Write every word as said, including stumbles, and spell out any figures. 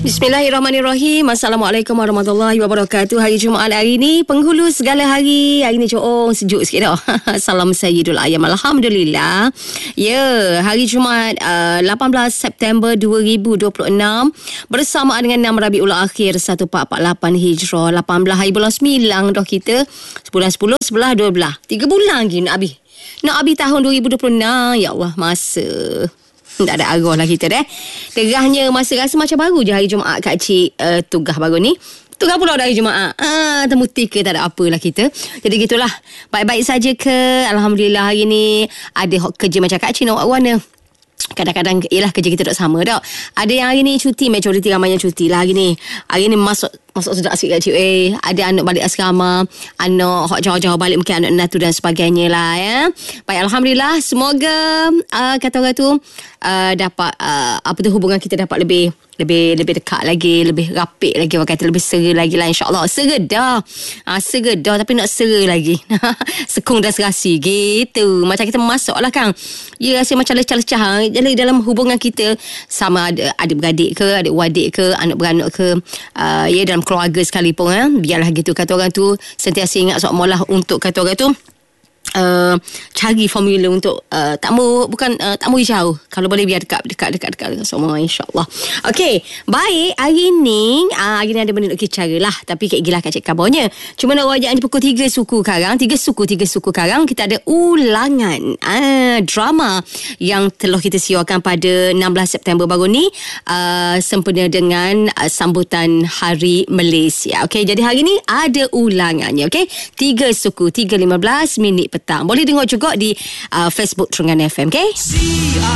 Bismillahirrahmanirrahim. Assalamualaikum warahmatullahi wabarakatuh. Hari Jumaat hari ni, penghulu segala hari. Hari ni coong sejuk sikit dah. Salam Sayyidul Ayam. Alhamdulillah. Ya, hari Jumaat uh, lapan belas September dua ribu dua puluh enam bersamaan dengan enam Rabiul Akhir seribu empat ratus empat puluh lapan Hijrah. lapan belas hari bulan sembilan dah kita. Sebulan sepuluh, sebelah dua belas. tiga bulan lagi nak habis. Nak habis tahun dua ribu dua puluh enam. Ya Allah, masa tak ada arwah lah kita deh. Tegahnya masa rasa macam baru je hari Jumaat Kak Cik uh, tugah baru ni. Tugah pula dah hari Jumaat. Ah, temuti ke tak ada apalah kita. Jadi gitulah. Baik-baik saja ke? Alhamdulillah hari ni ada kerja macam Kak Cik nak buat warna. Kadang-kadang ialah kerja kita tak sama tak. Ada yang hari ni cuti, majoriti ramai yang cuti lah hari ni. Hari ni masuk masuk sedap sikit Kak Cik. Eh, ada anak balik asrama, anak hok jauh-jauh balik mungkin anak natu dan sebagainya lah ya. Baik, alhamdulillah, semoga uh, kata orang tu uh, dapat uh, apa tu hubungan kita dapat lebih lebih lebih dekat lagi, lebih rapik lagi, orang kata lebih sera lagi lah, insya-Allah. Sera dah. Ah, sera dah tapi nak sera lagi. Sekung dan serasi gitu. Macam kita masuklah Kang. Ya, rasa macam lecah-lecah dalam hubungan kita, sama ada adik-beradik ke, adik-beradik ke, anak beranak ke, uh, ya dalam keluarga sekalipun eh. Biarlah gitu kata orang tu, sentiasa ingat seolah untuk kata orang tu Uh, cari formula untuk uh, tak mau bukan uh, tak mau jauh, kalau boleh biar dekat dekat dekat dekat dengan semua, insya-Allah. Okey, baik, hari ni uh, hari ni ada benda nak kita cara lah, tapi kek gila Kak Cik kabarnya. Cuma nak wajak pukul tiga suku karang, tiga suku tiga suku karang kita ada ulangan uh, drama yang telah kita siarkan pada enam belas September baru ni, uh, sempena dengan uh, sambutan Hari Malaysia. Okey, jadi hari ni ada ulangannya. Okey, tiga suku tiga lima belas minit petang. Boleh tengok juga di uh, Facebook Terengganu F M, okay?